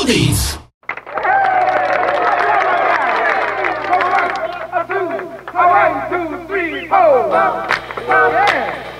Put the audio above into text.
oldies. A two, 1, 2, 3, 4. Yeah.